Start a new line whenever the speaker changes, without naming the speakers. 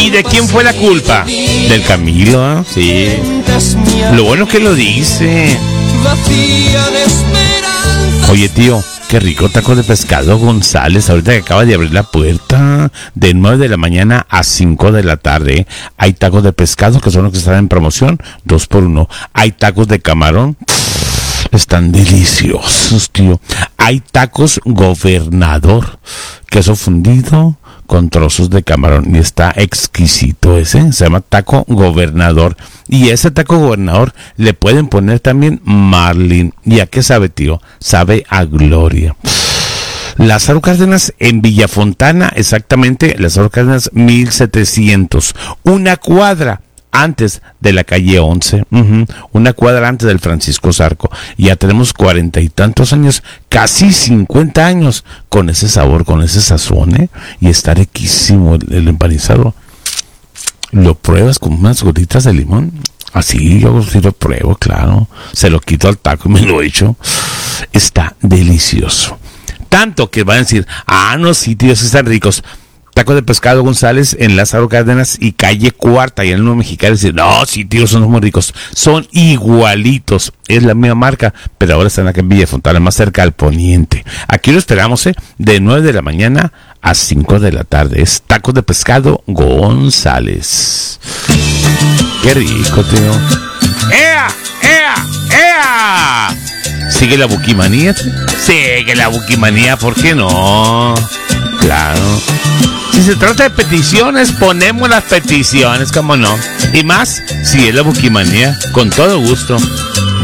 ¿Y de quién fue la culpa? Del Camilo, ¿eh? Sí. Lo bueno que lo dice. Oye, tío, qué rico taco de pescado González. Ahorita que acaba de abrir la puerta. De 9 de la mañana a 5 de la tarde. Hay tacos de pescado que son los que están en promoción. 2 por 1. Hay tacos de camarón. Están deliciosos, tío. Hay tacos Gobernador. Queso fundido con trozos de camarón. Y está exquisito ese. Se llama taco Gobernador. Y ese taco Gobernador le pueden poner también marlin. ¿Y a qué sabe, tío? Sabe a gloria. Lázaro Cárdenas en Villafontana, exactamente, Lázaro Cárdenas 1700. Una cuadra antes de la calle 11, una cuadra antes del Francisco Zarco. Ya tenemos 40 y tantos años, casi 50 años, con ese sabor, con ese sazón, ¿eh? Y está riquísimo el empanizado. Lo pruebas con unas gotitas de limón. Así yo sí lo pruebo, claro. Se lo quito al taco y me lo echo. Está delicioso. Tanto que van a decir, no, sí, tíos, están ricos. Taco de pescado González en Lázaro Cárdenas y calle Cuarta, y en el Nuevo Mexicali. Dicen, no, sí, tíos, son muy ricos. Son igualitos. Es la misma marca, pero ahora están acá en Villafontana, más cerca al poniente. Aquí lo esperamos, de 9 de la mañana a 5 de la tarde. Es taco de pescado González. Qué rico, tío. ¡Ea! ¡Ea! ¡Ea! ¿Sigue la buquimanía? Sigue la buquimanía, ¿por qué no? Claro. Si se trata de peticiones, ponemos las peticiones, ¿cómo no? Y más, si es la buquimanía, con todo gusto.